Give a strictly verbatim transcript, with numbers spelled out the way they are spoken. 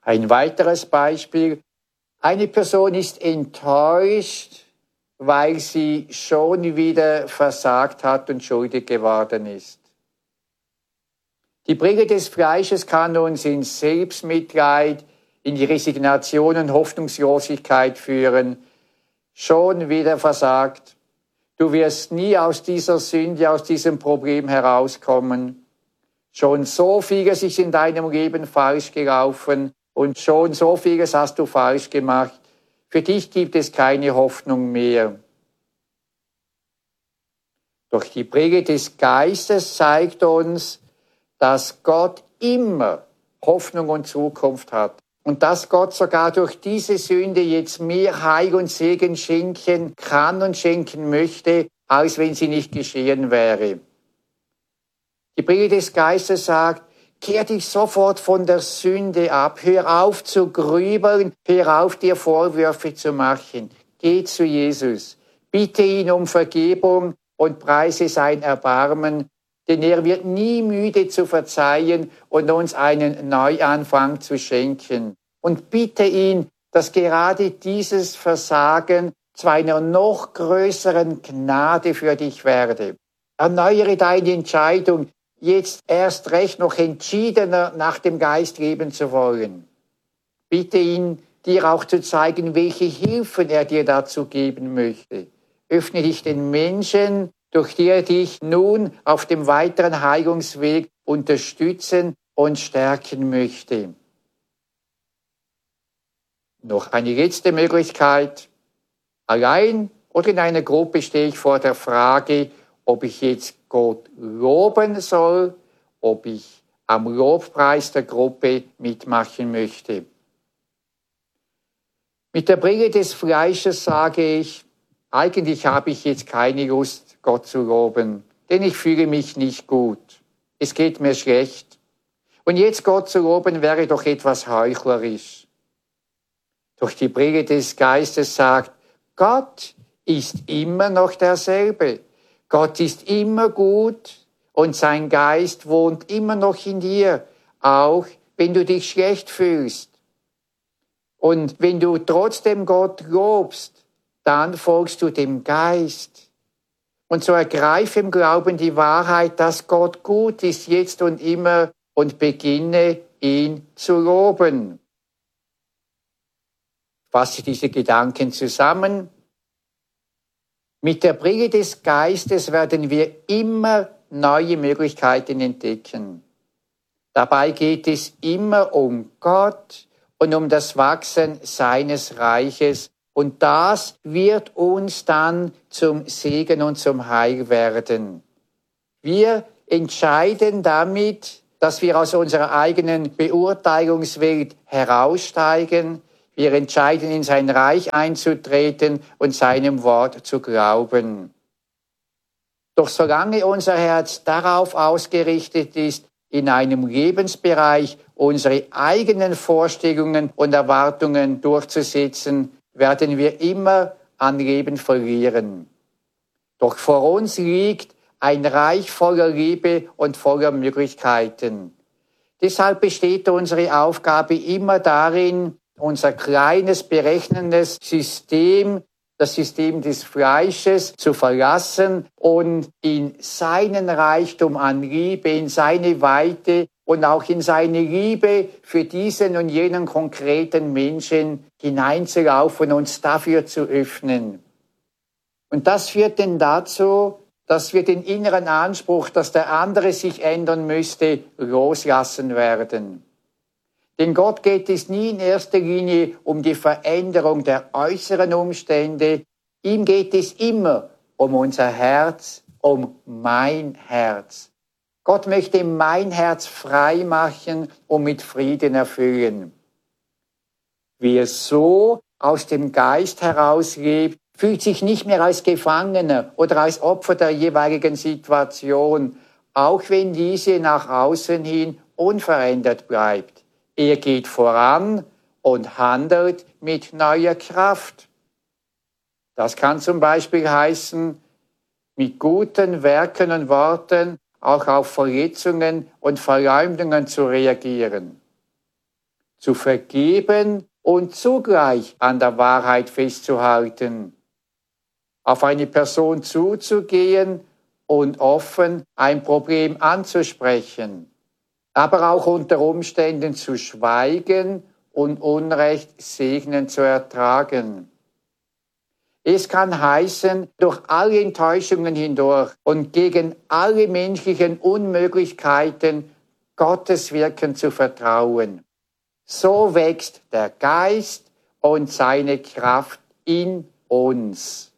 Ein weiteres Beispiel. Eine Person ist enttäuscht, weil sie schon wieder versagt hat und schuldig geworden ist. Die Brille des Fleisches kann uns in Selbstmitleid, in die Resignation und Hoffnungslosigkeit führen. Schon wieder versagt. Du wirst nie aus dieser Sünde, aus diesem Problem herauskommen. Schon so vieles ist in deinem Leben falsch gelaufen und schon so vieles hast du falsch gemacht. Für dich gibt es keine Hoffnung mehr. Doch die Brille des Geistes zeigt uns, dass Gott immer Hoffnung und Zukunft hat. Und dass Gott sogar durch diese Sünde jetzt mehr Heil und Segen schenken kann und schenken möchte, als wenn sie nicht geschehen wäre. Die Brille des Geistes sagt, kehr dich sofort von der Sünde ab, hör auf zu grübeln, hör auf dir Vorwürfe zu machen. Geh zu Jesus, bitte ihn um Vergebung und preise sein Erbarmen, denn er wird nie müde zu verzeihen und uns einen Neuanfang zu schenken. Und bitte ihn, dass gerade dieses Versagen zu einer noch größeren Gnade für dich werde. Erneuere deine Entscheidung, jetzt erst recht noch entschiedener nach dem Geist leben zu wollen. Bitte ihn, dir auch zu zeigen, welche Hilfen er dir dazu geben möchte. Öffne dich den Menschen, durch die er dich nun auf dem weiteren Heilungsweg unterstützen und stärken möchte. Noch eine letzte Möglichkeit. Allein oder in einer Gruppe stehe ich vor der Frage, ob ich jetzt Gott loben soll, ob ich am Lobpreis der Gruppe mitmachen möchte. Mit der Brille des Fleisches sage ich, eigentlich habe ich jetzt keine Lust, Gott zu loben, denn ich fühle mich nicht gut. Es geht mir schlecht. Und jetzt Gott zu loben, wäre doch etwas heuchlerisch. Doch die Brille des Geistes sagt, Gott ist immer noch derselbe. Gott ist immer gut und sein Geist wohnt immer noch in dir, auch wenn du dich schlecht fühlst. Und wenn du trotzdem Gott lobst, dann folgst du dem Geist. Und so ergreife im Glauben die Wahrheit, dass Gott gut ist, jetzt und immer, und beginne, ihn zu loben. Fasse diese Gedanken zusammen. Mit der Brille des Geistes werden wir immer neue Möglichkeiten entdecken. Dabei geht es immer um Gott und um das Wachsen seines Reiches. Und das wird uns dann zum Segen und zum Heil werden. Wir entscheiden damit, dass wir aus unserer eigenen Beurteilungswelt heraussteigen. Wir entscheiden, in sein Reich einzutreten und seinem Wort zu glauben. Doch solange unser Herz darauf ausgerichtet ist, in einem Lebensbereich unsere eigenen Vorstellungen und Erwartungen durchzusetzen, werden wir immer an Leben verlieren. Doch vor uns liegt ein Reich voller Liebe und voller Möglichkeiten. Deshalb besteht unsere Aufgabe immer darin, unser kleines, berechnendes System, das System des Fleisches, zu verlassen und in seinen Reichtum an Liebe, in seine Weite und auch in seine Liebe für diesen und jenen konkreten Menschen hineinzulaufen und uns dafür zu öffnen. Und das führt denn dazu, dass wir den inneren Anspruch, dass der andere sich ändern müsste, loslassen werden. Denn Gott geht es nie in erster Linie um die Veränderung der äußeren Umstände. Ihm geht es immer um unser Herz, um mein Herz. Gott möchte mein Herz frei machen und mit Frieden erfüllen. Wer so aus dem Geist heraus lebt, fühlt sich nicht mehr als Gefangener oder als Opfer der jeweiligen Situation, auch wenn diese nach außen hin unverändert bleibt. Er geht voran und handelt mit neuer Kraft. Das kann zum Beispiel heißen, mit guten Werken und Worten auch auf Verletzungen und Verleumdungen zu reagieren. zu vergeben und zugleich an der Wahrheit festzuhalten, auf eine Person zuzugehen und offen ein Problem anzusprechen, aber auch unter Umständen zu schweigen und Unrecht segnend zu ertragen. Es kann heißen, durch alle Enttäuschungen hindurch und gegen alle menschlichen Unmöglichkeiten Gottes Wirken zu vertrauen. So wächst der Geist und seine Kraft in uns.